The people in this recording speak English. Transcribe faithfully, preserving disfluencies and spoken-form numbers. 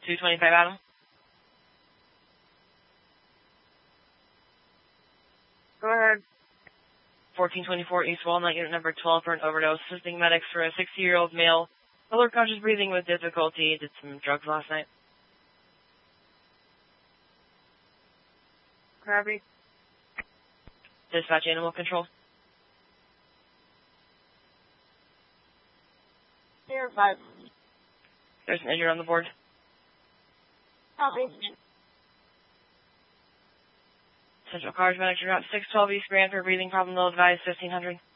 two twenty-five Adam. Go ahead. fourteen twenty-four East Walnut, unit number twelve for an overdose. Assisting medics for a sixty-year-old male. Alert, conscious breathing with difficulty. Did some drugs last night. Copy. Dispatch animal control. Here, five. There's an injured on the board. Copy. Central Cars, medics are out six twelve East Grand for breathing problem, low advised, fifteen hundred.